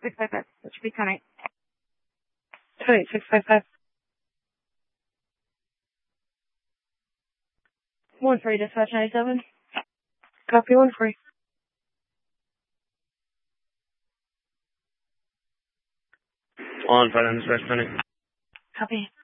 655. That should be 10-8. 10-8, 655. 1-3, dispatch 97. Copy 1-3. 1-5, dispatch 10-8. Copy.